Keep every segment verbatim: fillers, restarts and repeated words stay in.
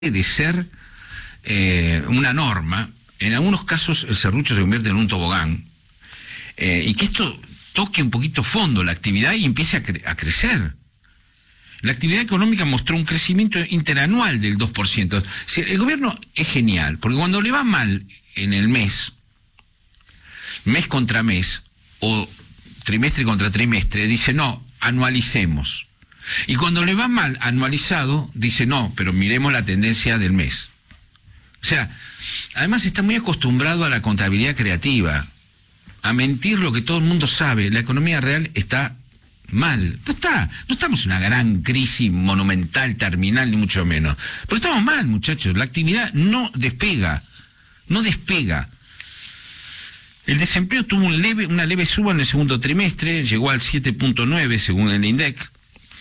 de ser eh, una norma. En algunos casos el serrucho se convierte en un tobogán, eh, y que esto toque un poquito fondo la actividad y empiece a, cre a crecer. La actividad económica mostró un crecimiento interanual del dos por ciento. Si el gobierno es genial, porque cuando le va mal en el mes, mes contra mes, o trimestre contra trimestre, dice no, anualicemos. Y cuando le va mal anualizado, dice no, pero miremos la tendencia del mes. O sea, además está muy acostumbrado a la contabilidad creativa, a mentir lo que todo el mundo sabe. La economía real está mal. No está, no estamos en una gran crisis monumental, terminal, ni mucho menos. Pero estamos mal, muchachos. La actividad no despega, no despega. El desempleo tuvo un leve, una leve suba en el segundo trimestre, llegó al siete punto nueve según el INDEC.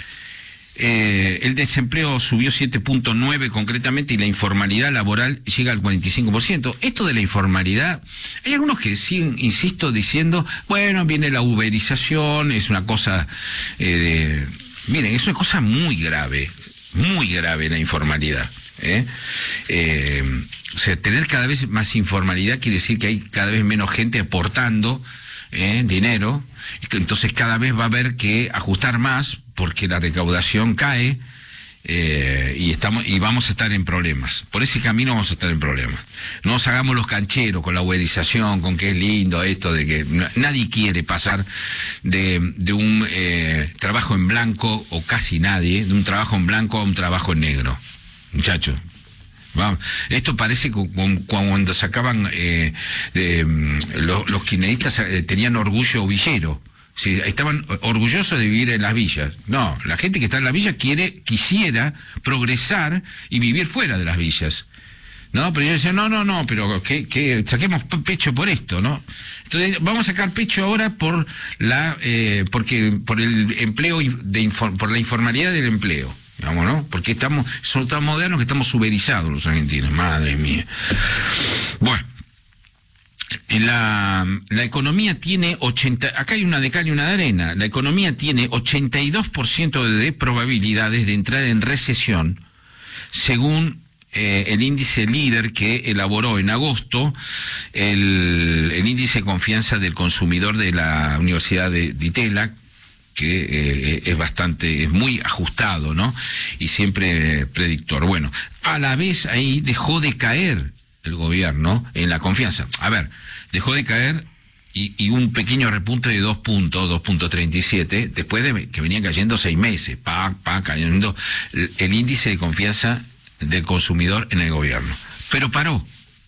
Eh, el desempleo subió siete punto nueve concretamente y la informalidad laboral llega al cuarenta y cinco por ciento. Esto de la informalidad, hay algunos que siguen, insisto, diciendo, bueno, viene la uberización, es una cosa, eh, de... miren, es una cosa muy grave, muy grave la informalidad. ¿eh? Eh, o sea, tener cada vez más informalidad quiere decir que hay cada vez menos gente aportando eh, dinero, entonces cada vez va a haber que ajustar más porque la recaudación cae, eh, y estamos y vamos a estar en problemas. Por ese camino vamos a estar en problemas. No nos hagamos los cancheros con la uberización, con que es lindo esto de que nadie quiere pasar de, de un eh, trabajo en blanco, o casi nadie, de un trabajo en blanco a un trabajo en negro. Muchachos, vamos. Esto parece como cuando sacaban eh, eh, los, los kirchneristas eh, tenían orgullo villero. Sí, estaban orgullosos de vivir en las villas. No, la gente que está en las villas quiere, quisiera progresar y vivir fuera de las villas. No, pero yo decía, no, no, no, pero que, que saquemos pecho por esto, ¿no? Entonces vamos a sacar pecho ahora por la, eh, porque por el empleo de por la informalidad del empleo. Digamos, ¿no? Porque estamos, son tan modernos que estamos uberizados los argentinos, madre mía. Bueno, la, la economía tiene ochenta, acá hay una de cal y una de arena, la economía tiene ochenta y dos por ciento de probabilidades de entrar en recesión, según eh, el índice líder que elaboró en agosto el, el índice de confianza del consumidor de la Universidad de, de Itela, que eh, es bastante, es muy ajustado, ¿no? Y siempre eh, predictor. Bueno, a la vez ahí dejó de caer el gobierno en la confianza. A ver, dejó de caer y, y un pequeño repunte de dos puntos, dos punto treinta y siete, después de que venían cayendo seis meses, pa, pa, cayendo el, el índice de confianza del consumidor en el gobierno. Pero paró.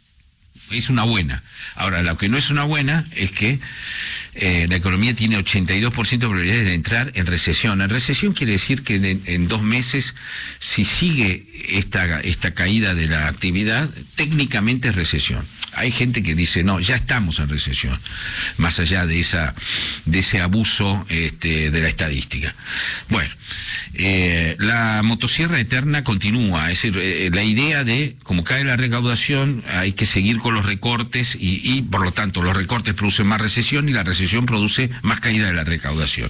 Es una buena. Ahora, lo que no es una buena es que eh, la economía tiene ochenta y dos por ciento de probabilidades de entrar en recesión. En recesión quiere decir que de, en dos meses, si sigue esta, esta caída de la actividad, técnicamente es recesión. Hay gente que dice, no, ya estamos en recesión, más allá de esa de ese abuso este, de la estadística. Bueno, eh, la motosierra eterna continúa, es decir, eh, la idea de, como cae la recaudación, hay que seguir con los recortes y, y, por lo tanto, los recortes producen más recesión y la recesión produce más caída de la recaudación.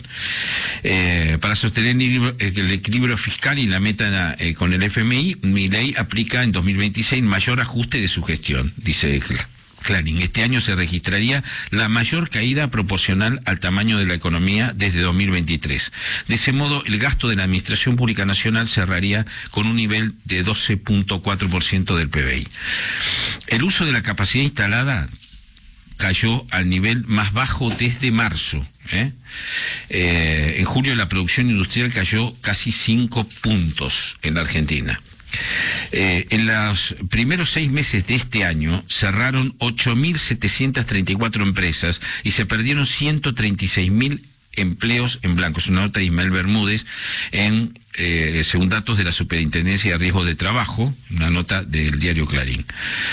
Eh, para sostener el, el equilibrio fiscal y la meta eh, con el F M I, Milei aplica en dos mil veintiséis mayor ajuste de su gestión, dice Clarín. Este año se registraría la mayor caída proporcional al tamaño de la economía desde dos mil veintitrés. De ese modo, el gasto de la Administración Pública Nacional cerraría con un nivel de doce punto cuatro por ciento del P B I. El uso de la capacidad instalada cayó al nivel más bajo desde marzo. ¿eh? Eh, en julio la producción industrial cayó casi cinco puntos en la Argentina. Eh, en los primeros seis meses de este año cerraron ocho mil setecientas treinta y cuatro empresas y se perdieron ciento treinta y seis mil empleos en blanco. Es una nota de Ismael Bermúdez, en, eh, según datos de la Superintendencia de Riesgo de Trabajo, una nota del diario Clarín.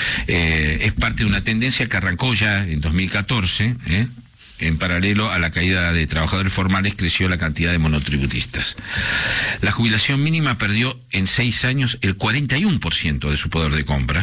Eh, es parte de una tendencia que arrancó ya en dos mil catorce, ¿eh? En paralelo a la caída de trabajadores formales, creció la cantidad de monotributistas. La jubilación mínima perdió en seis años el cuarenta y uno por ciento de su poder de compra.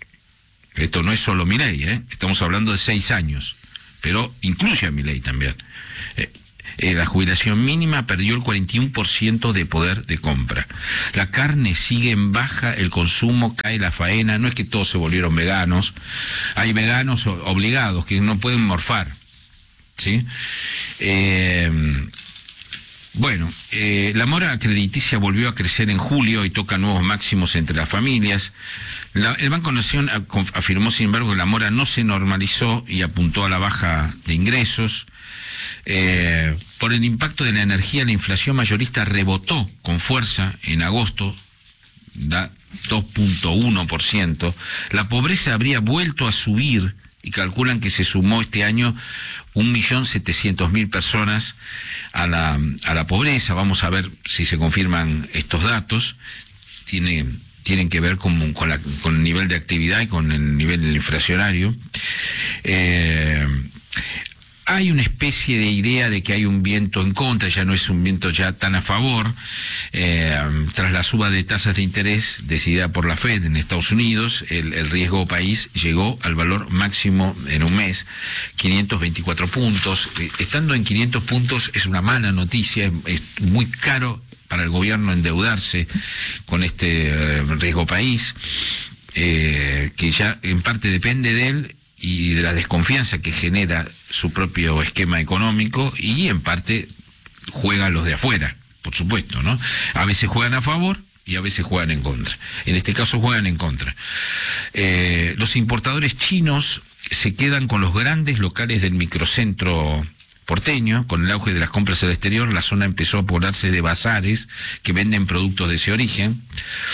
Esto no es solo Milei, ¿eh? Estamos hablando de seis años, pero incluye a Milei también. Eh, Eh, la jubilación mínima perdió el cuarenta y uno por ciento de poder de compra. La carne sigue en baja, el consumo cae, la faena. No es que todos se volvieron veganos. Hay veganos obligados que no pueden morfar, ¿sí? Eh, bueno, eh, la mora crediticia volvió a crecer en julio y toca nuevos máximos entre las familias. La, el Banco Nación afirmó, sin embargo, que la mora no se normalizó y apuntó a la baja de ingresos. Eh, por el impacto de la energía, la inflación mayorista rebotó con fuerza en agosto, da dos punto uno por ciento. La pobreza habría vuelto a subir y calculan que se sumó este año un millón setecientos mil personas a la, a la pobreza. Vamos a ver si se confirman estos datos. Tiene, tienen que ver con, con, la, con el nivel de actividad y con el nivel inflacionario. Eh, Hay una especie de idea de que hay un viento en contra, ya no es un viento ya tan a favor, eh, tras la suba de tasas de interés decidida por la Fed en Estados Unidos, el, el riesgo país llegó al valor máximo en un mes, quinientos veinticuatro puntos. Eh, estando en quinientos puntos es una mala noticia, es, es muy caro para el gobierno endeudarse con este eh, riesgo país, eh, que ya en parte depende de él y de la desconfianza que genera su propio esquema económico, y en parte juegan los de afuera, por supuesto, ¿no? A veces juegan a favor y a veces juegan en contra. En este caso juegan en contra. Eh, los importadores chinos se quedan con los grandes locales del microcentro porteño. Con el auge de las compras al exterior, la zona empezó a poblarse de bazares que venden productos de ese origen.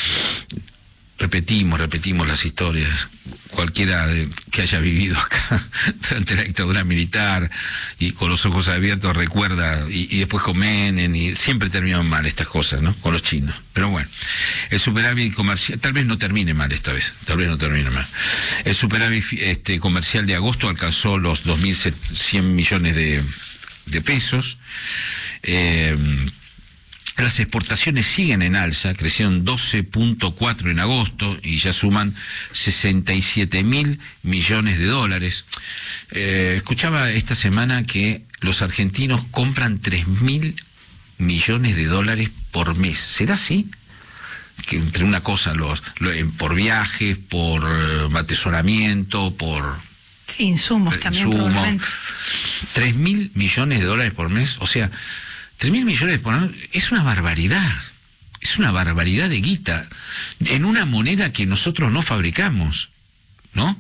Repetimos, repetimos las historias. Cualquiera de, que haya vivido acá durante la dictadura militar y con los ojos abiertos recuerda, y, y después comen, y siempre terminan mal estas cosas, ¿no? Con los chinos. Pero bueno, el superávit comercial, tal vez no termine mal esta vez, tal vez no termine mal. El superávit este, comercial de agosto alcanzó los dos mil cien millones de, de pesos. Eh, Las exportaciones siguen en alza, crecieron doce punto cuatro en agosto y ya suman sesenta y siete mil millones de dólares. Eh, escuchaba esta semana que los argentinos compran tres mil millones de dólares por mes. ¿Será así? Que entre una cosa, los, los por viajes, por uh, atesoramiento, por... Sí, insumos eh, también, insumos, probablemente. tres mil millones de dólares por mes, o sea... tres mil millones por año es una barbaridad, es una barbaridad de guita, en una moneda que nosotros no fabricamos, ¿no?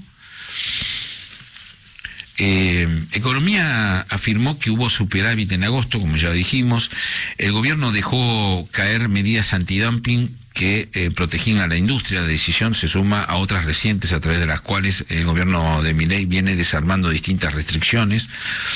Eh, Economía afirmó que hubo superávit en agosto, como ya dijimos. El gobierno dejó caer medidas antidumping que eh, protegían a la industria. La decisión se suma a otras recientes a través de las cuales el gobierno de Milei viene desarmando distintas restricciones.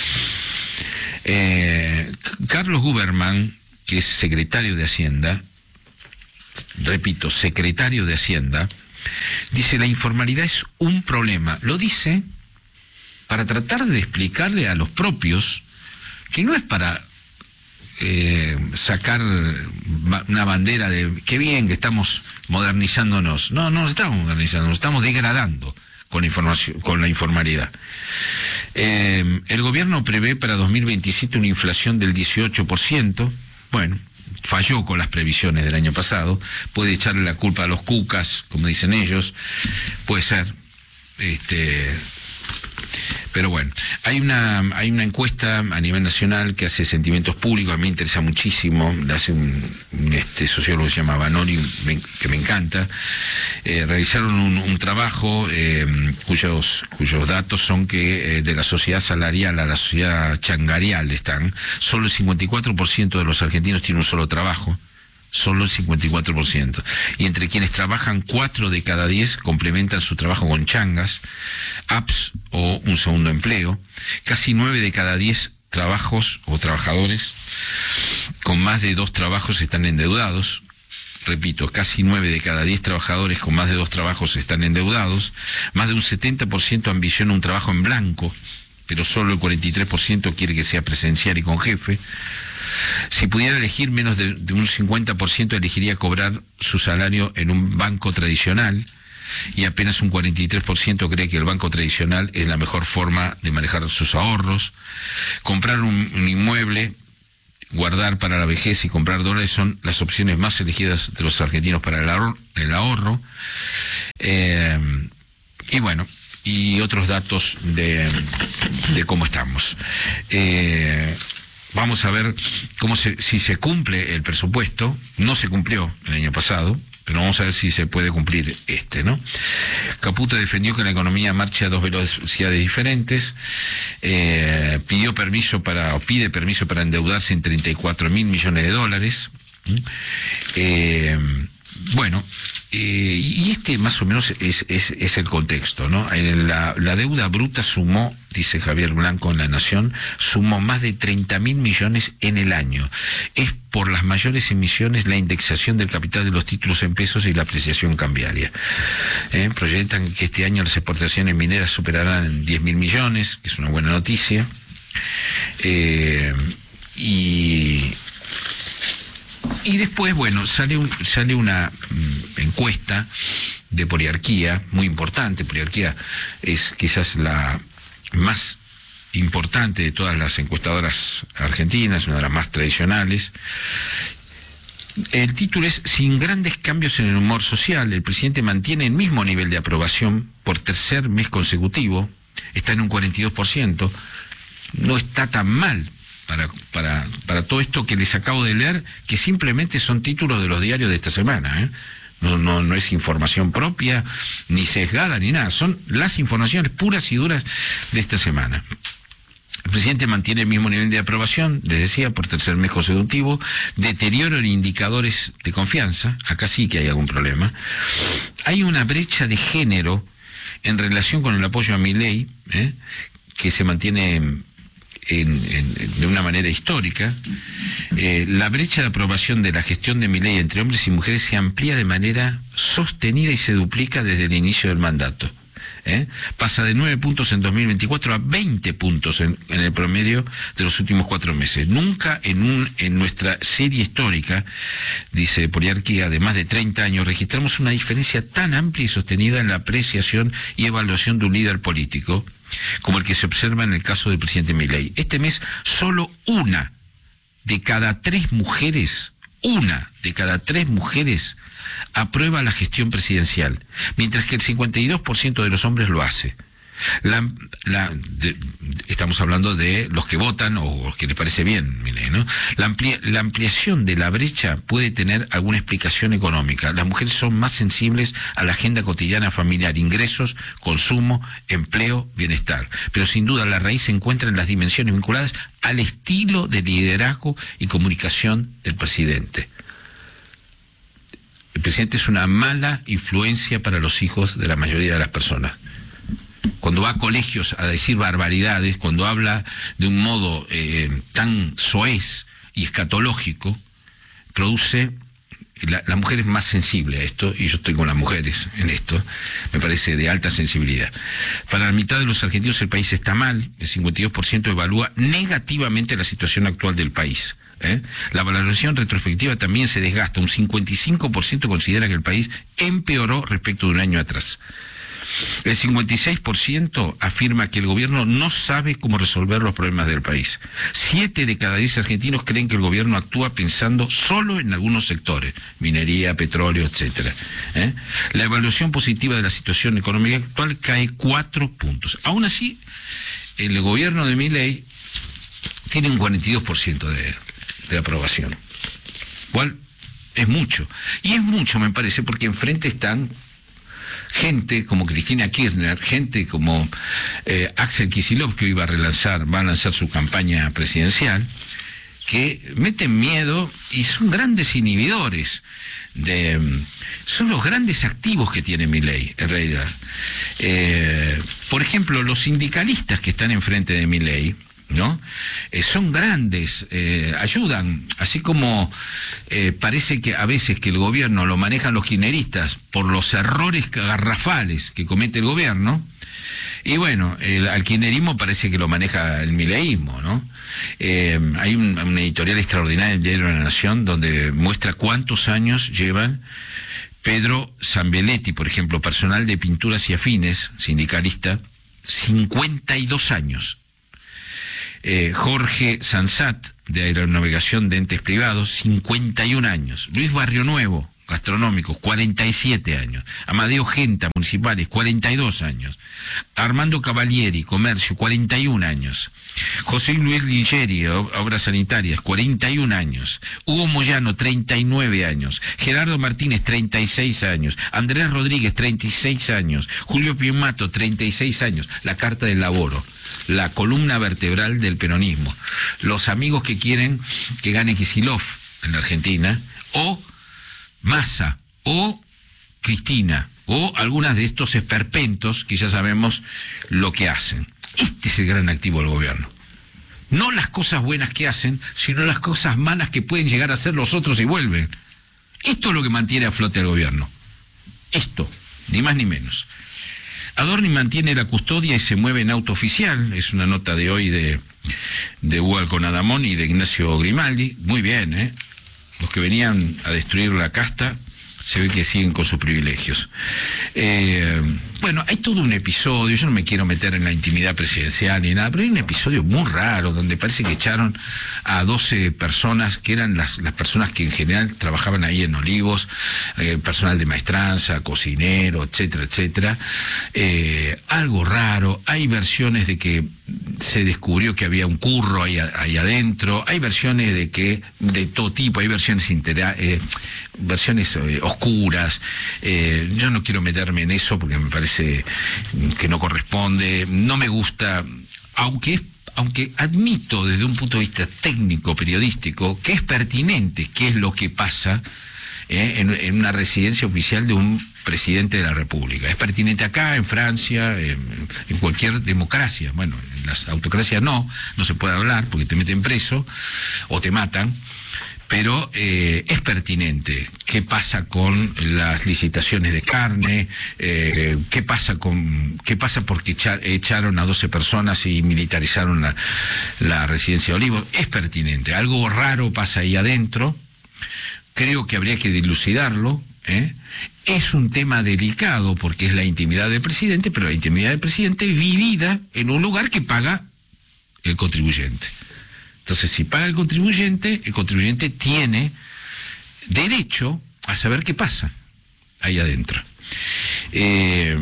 Eh, Carlos Guberman, que es secretario de Hacienda, repito, secretario de Hacienda, dice: la informalidad es un problema. Lo dice para tratar de explicarle a los propios que no es para eh, sacar una bandera de qué bien que estamos modernizándonos. No, no nos estamos modernizando, nos estamos degradando con, información, con la informalidad. Eh, el gobierno prevé para dos mil veintisiete una inflación del dieciocho por ciento. Bueno, falló con las previsiones del año pasado. Puede echarle la culpa a los cucas, como dicen ellos. Puede ser. Este... Pero bueno, hay una hay una encuesta a nivel nacional que hace Sentimientos Públicos, a mí me interesa muchísimo, la hace un, un este sociólogo que se llama Vanori, que me encanta. Eh, realizaron un, un trabajo eh, cuyos cuyos datos son que eh, de la sociedad salarial a la sociedad changarial están, solo el cincuenta y cuatro por ciento de los argentinos tiene un solo trabajo. Solo el cincuenta y cuatro por ciento. Y entre quienes trabajan, cuatro de cada diez complementan su trabajo con changas, apps o un segundo empleo. Casi nueve de cada diez trabajos o trabajadores con más de dos trabajos están endeudados. Repito, casi nueve de cada diez trabajadores con más de dos trabajos están endeudados. Más de un setenta por ciento ambiciona un trabajo en blanco, pero solo el cuarenta y tres por ciento quiere que sea presencial y con jefe. Si pudiera elegir, menos de, de un cincuenta por ciento elegiría cobrar su salario en un banco tradicional, y apenas un cuarenta y tres por ciento cree que el banco tradicional es la mejor forma de manejar sus ahorros. Comprar un, un inmueble guardar para la vejez y comprar dólares son las opciones más elegidas de los argentinos para el ahorro. El ahorro. Eh, y bueno, y otros datos de, de cómo estamos. Eh, vamos a ver cómo se, si se cumple el presupuesto. No se cumplió el año pasado, pero vamos a ver si se puede cumplir este, ¿no? Caputo defendió que la economía marcha a dos velocidades diferentes, eh, pidió permiso para, o pide permiso para endeudarse en treinta y cuatro mil millones de dólares. Eh, bueno, eh, y este más o menos es, es, es el contexto, ¿no? La, la deuda bruta sumó, dice Javier Blanco en La Nación, sumó más de treinta mil millones en el año. Es por las mayores emisiones, la indexación del capital de los títulos en pesos y la apreciación cambiaria. Eh, proyectan que este año las exportaciones mineras superarán diez mil millones, que es una buena noticia. Eh, y... Y después, bueno, sale, un, sale una mm, encuesta de Poliarquía, muy importante. Poliarquía es quizás la más importante de todas las encuestadoras argentinas, una de las más tradicionales. El título es: sin grandes cambios en el humor social, el presidente mantiene el mismo nivel de aprobación por tercer mes consecutivo, está en un cuarenta y dos por ciento, no está tan mal. Para, para, para todo esto que les acabo de leer, que simplemente son títulos de los diarios de esta semana, ¿eh? No, no, no es información propia, ni sesgada, ni nada, son las informaciones puras y duras de esta semana. El presidente mantiene el mismo nivel de aprobación, les decía, por tercer mes consecutivo, deterioro en indicadores de confianza, acá sí que hay algún problema. Hay una brecha de género en relación con el apoyo a Milei, ¿eh? que se mantiene En, en, de una manera histórica. Eh, la brecha de aprobación de la gestión de Milei entre hombres y mujeres se amplía de manera sostenida y se duplica desde el inicio del mandato. ¿Eh? Pasa de nueve puntos en dos mil veinticuatro a veinte puntos en, en el promedio de los últimos cuatro meses. Nunca en, un, en nuestra serie histórica, dice Poliarquía, de más de treinta años, registramos una diferencia tan amplia y sostenida en la apreciación y evaluación de un líder político como el que se observa en el caso del presidente Milei. Este mes, solo una de cada tres mujeres, una de cada tres mujeres aprueba la gestión presidencial, mientras que el cincuenta y dos por ciento de los hombres lo hace. La, la, de, estamos hablando de los que votan o los que les parece bien, Milei, ¿no? La, amplia, la ampliación de la brecha puede tener alguna explicación económica. Las mujeres son más sensibles a la agenda cotidiana familiar, ingresos, consumo, empleo, bienestar. Pero sin duda la raíz se encuentra en las dimensiones vinculadas al estilo de liderazgo y comunicación del presidente. El presidente es una mala influencia para los hijos de la mayoría de las personas. Cuando va a colegios a decir barbaridades, cuando habla de un modo eh, tan soez y escatológico, produce... La, la mujer es más sensible a esto, y yo estoy con las mujeres en esto, me parece de alta sensibilidad. Para la mitad de los argentinos el país está mal, el cincuenta y dos por ciento evalúa negativamente la situación actual del país. ¿Eh? La valoración retrospectiva también se desgasta, un cincuenta y cinco por ciento considera que el país empeoró respecto de un año atrás. El cincuenta y seis por ciento afirma que el gobierno no sabe cómo resolver los problemas del país. Siete de cada diez argentinos creen que el gobierno actúa pensando solo en algunos sectores, minería, petróleo, etcétera. ¿Eh? La evaluación positiva de la situación económica actual cae cuatro puntos. Aún así, el gobierno de Milei tiene un cuarenta y dos por ciento de, de aprobación. Igual es mucho. Y es mucho, me parece, porque enfrente están gente como Cristina Kirchner, gente como eh, Axel Kicillof, que hoy va a relanzar, va a lanzar su campaña presidencial, que meten miedo y son grandes inhibidores de, son los grandes activos que tiene Milei, en realidad. Eh, por ejemplo, los sindicalistas que están enfrente de Milei, ¿no? Eh, son grandes, eh, ayudan, así como eh, parece que a veces que el gobierno lo manejan los kirchneristas por los errores garrafales que comete el gobierno, y bueno, el, al kirchnerismo parece que lo maneja el mileísmo, ¿no? Eh, hay un, un editorial extraordinario del diario de la Nación donde muestra cuántos años llevan Pedro Zambelletti, por ejemplo, personal de pinturas y afines, sindicalista, cincuenta y dos años. Eh, Jorge Sansat, de Aeronavegación de Entes Privados, cincuenta y un años. Luis Barrio Nuevo, gastronómicos, cuarenta y siete años. Amadeo Genta, municipales, cuarenta y dos años. Armando Cavalieri, comercio, cuarenta y un años. José Luis Ligeri, obras sanitarias, cuarenta y un años. Hugo Moyano, treinta y nueve años. Gerardo Martínez, treinta y seis años. Andrés Rodríguez, treinta y seis años. Julio Piumato, treinta y seis años. La Carta del Laboro, la columna vertebral del peronismo. Los amigos que quieren que gane Kicillof en la Argentina, o Massa, o Cristina, o algunas de estos esperpentos que ya sabemos lo que hacen. Este es el gran activo del gobierno. No las cosas buenas que hacen, sino las cosas malas que pueden llegar a hacer los otros y vuelven. Esto es lo que mantiene a flote al gobierno. Esto, ni más ni menos. Adorni mantiene la custodia y se mueve en auto oficial. Es una nota de hoy de, de Hugo Alconadamón y de Ignacio Grimaldi. Muy bien, ¿eh? Los que venían a destruir la casta se ve que siguen con sus privilegios. Eh, bueno, hay todo un episodio, yo no me quiero meter en la intimidad presidencial ni nada, pero hay un episodio muy raro donde parece que echaron a doce personas que eran las, las personas que en general trabajaban ahí en Olivos, eh, personal de maestranza, cocinero, etcétera, etcétera. Eh, algo raro, hay versiones de que se descubrió que había un curro ahí, ahí adentro, hay versiones de que, de todo tipo, hay versiones intera, eh, versiones eh, oscuras. Eh, yo no quiero meterme en eso porque me parece que no corresponde, no me gusta, aunque es aunque admito desde un punto de vista técnico, periodístico, que es pertinente qué es lo que pasa eh, en, en una residencia oficial de un presidente de la República. Es pertinente acá, en Francia, en, en cualquier democracia. Bueno, en las autocracias no, no se puede hablar porque te meten preso o te matan. Pero eh, es pertinente qué pasa con las licitaciones de carne, eh, qué pasa con qué pasa porque echar, echaron a doce personas y militarizaron la, la residencia de Olivos. Es pertinente, algo raro pasa ahí adentro, creo que habría que dilucidarlo, ¿eh? Es un tema delicado porque es la intimidad del presidente, pero la intimidad del presidente vivida en un lugar que paga el contribuyente. Entonces, si paga el contribuyente, el contribuyente tiene derecho a saber qué pasa ahí adentro. Eh,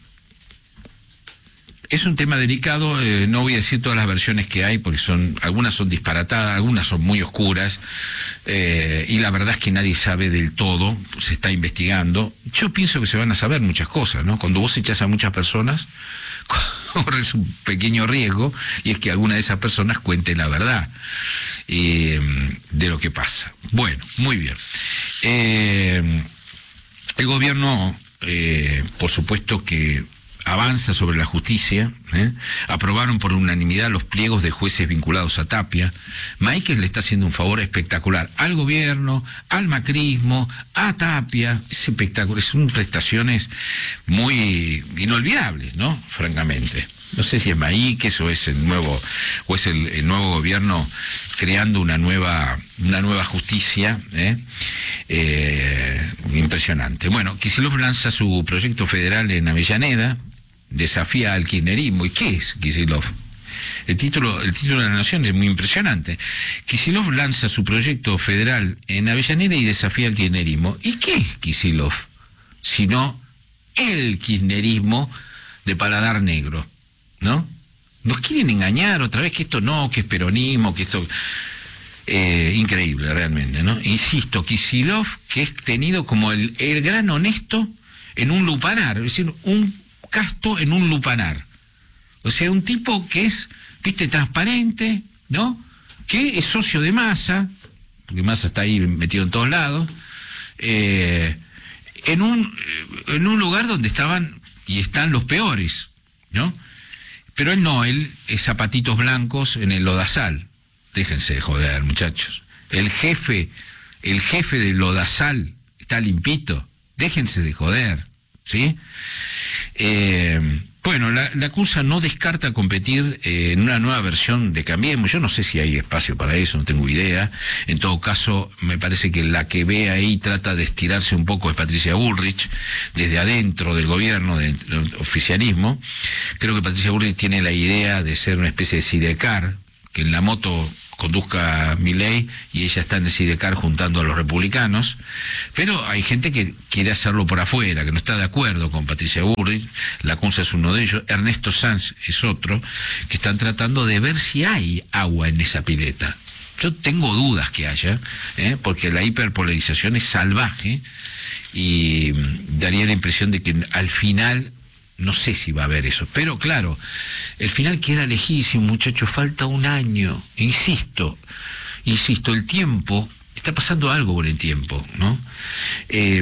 es un tema delicado, eh, no voy a decir todas las versiones que hay, porque son algunas son disparatadas, algunas son muy oscuras, eh, y la verdad es que nadie sabe del todo, se está investigando. Yo pienso que se van a saber muchas cosas, ¿no? Cuando vos echás a muchas personas, corres un pequeño riesgo, y es que alguna de esas personas cuente la verdad eh, de lo que pasa. Bueno, muy bien. Eh, el gobierno, eh, por supuesto que avanza sobre la justicia, ¿eh? Aprobaron por unanimidad los pliegos de jueces vinculados a Tapia. Máquez le está haciendo un favor espectacular al gobierno, al macrismo, a Tapia. Es espectacular, son prestaciones muy inolvidables, ¿no? Francamente. No sé si es Máquez o es el nuevo, o es el, el nuevo gobierno creando una nueva, una nueva justicia, ¿eh? Eh, impresionante. Bueno, Kicillof lanza su proyecto federal en Avellaneda, desafía al kirchnerismo. ¿Y qué es Kicillof? El título, el título de la Nación es muy impresionante. Kicillof lanza su proyecto federal en Avellaneda y desafía al kirchnerismo. ¿Y qué es Kicillof? Sino el kirchnerismo de paladar negro, ¿no? Nos quieren engañar otra vez que esto no, que es peronismo, que esto... Eh, increíble realmente, ¿no? Insisto, Kicillof, que es tenido como el, el gran honesto en un lupanar, es decir, un casto en un lupanar. O sea, un tipo que es, viste, transparente, ¿no? Que es socio de Massa, porque Massa está ahí metido en todos lados, eh, en un, en un lugar donde estaban y están los peores, ¿no? Pero él no, él es zapatitos blancos en el lodazal. Déjense de joder, muchachos. El jefe, el jefe del lodazal está limpito. Déjense de joder, ¿sí? Eh, bueno, la, la CUNSA no descarta competir eh, en una nueva versión de Cambiemos. Yo no sé si hay espacio para eso, no tengo idea. En todo caso, me parece que la que ve ahí trata de estirarse un poco es Patricia Bullrich, desde adentro del gobierno, del oficialismo. Creo que Patricia Bullrich tiene la idea de ser una especie de sidecar, que en la moto conduzca Milei y ella está en el sidecar juntando a los republicanos, pero hay gente que quiere hacerlo por afuera, que no está de acuerdo con Patricia Bullrich. Lacunza es uno de ellos, Ernesto Sanz es otro, que están tratando de ver si hay agua en esa pileta. Yo tengo dudas que haya, ¿eh? porque la hiperpolarización es salvaje y daría la impresión de que al final no sé si va a haber eso, pero claro, el final queda lejísimo, muchachos, falta un año, insisto, insisto, el tiempo, está pasando algo con el tiempo, ¿no? Eh,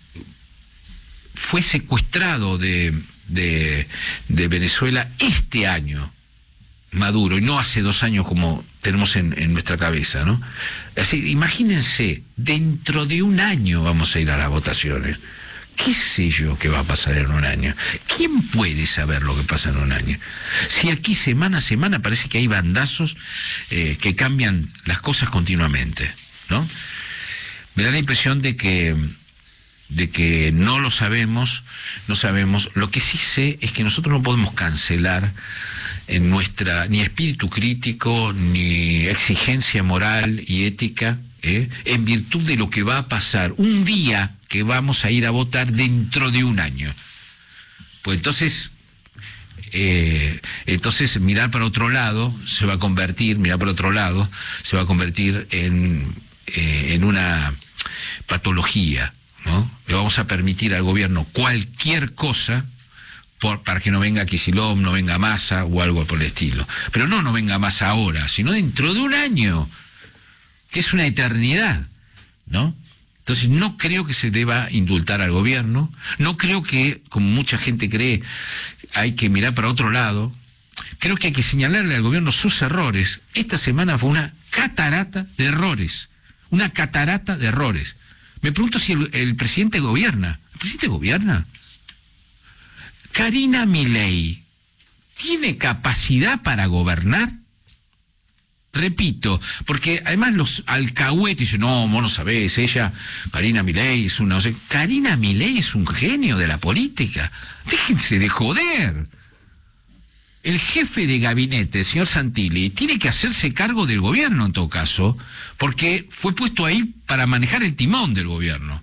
fue secuestrado de, de, de Venezuela este año Maduro, y no hace dos años como tenemos en, en nuestra cabeza, ¿no? Así, imagínense, dentro de un año vamos a ir a las votaciones. ¿Qué sé yo qué va a pasar en un año? ¿Quién puede saber lo que pasa en un año? Si aquí semana a semana parece que hay bandazos eh, que cambian las cosas continuamente, ¿no? Me da la impresión de que, de que no lo sabemos, no sabemos. Lo que sí sé es que nosotros no podemos cancelar en nuestra ni espíritu crítico, ni exigencia moral y ética, ¿eh? en virtud de lo que va a pasar un día que vamos a ir a votar dentro de un año. Pues entonces, eh, entonces mirar para otro lado se va a convertir, mirar para otro lado, se va a convertir en, eh, en una patología, ¿no? Le vamos a permitir al gobierno cualquier cosa por, para que no venga Kicillof, no venga Massa o algo por el estilo. Pero no, no venga Massa ahora, sino dentro de un año, que es una eternidad, ¿no? Entonces no creo que se deba indultar al gobierno, no creo que, como mucha gente cree, hay que mirar para otro lado. Creo que hay que señalarle al gobierno sus errores. Esta semana fue una catarata de errores, una catarata de errores. Me pregunto si el, el presidente gobierna. ¿El presidente gobierna? Karina Milei, ¿tiene capacidad para gobernar? Repito, porque además los alcahuetes dicen, no, vos no sabés, ella, Karina Milei es una... O sea, Karina Milei es un genio de la política. Déjense de joder. El jefe de gabinete, el señor Santilli, tiene que hacerse cargo del gobierno en todo caso, porque fue puesto ahí para manejar el timón del gobierno.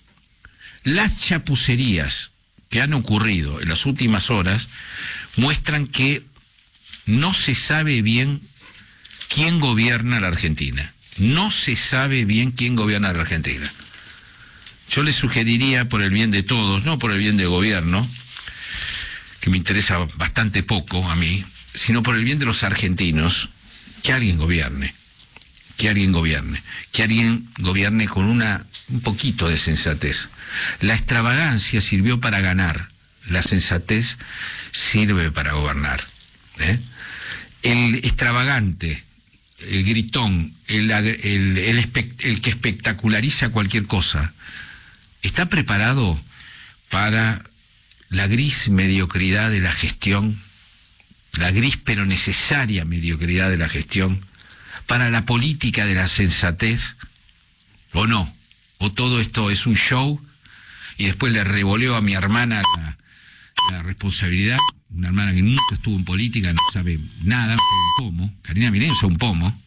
Las chapucerías que han ocurrido en las últimas horas muestran que no se sabe bien quién gobierna la Argentina. No se sabe bien quién gobierna la Argentina. Yo les sugeriría, por el bien de todos, no por el bien del gobierno, que me interesa bastante poco a mí, sino por el bien de los argentinos, que alguien gobierne, que alguien gobierne, que alguien gobierne con una, un poquito de sensatez. La extravagancia sirvió para ganar, la sensatez sirve para gobernar, ¿eh? El extravagante, el gritón, el, el, el, espect, el que espectaculariza cualquier cosa, ¿está preparado para la gris mediocridad de la gestión? La gris pero necesaria mediocridad de la gestión, para la política de la sensatez, ¿o no? ¿O todo esto es un show y después le revoleo a mi hermana la, la responsabilidad? Una hermana que nunca estuvo en política, no sabe nada, no sabe un pomo. Karina Milei no sabe un pomo.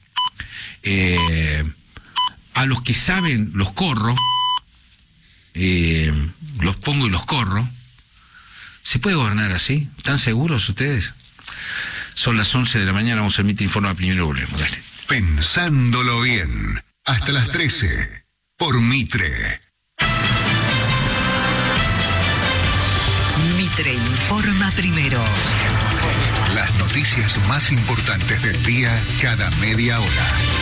Eh, a los que saben los corro, eh, los pongo y los corro. ¿Se puede gobernar así? ¿Están seguros ustedes? Son las once de la mañana, vamos a emitir Informa primero y volvemos. Dale. Pensándolo bien, hasta las trece, por Mitre. Mitre informa primero. Las noticias más importantes del día cada media hora.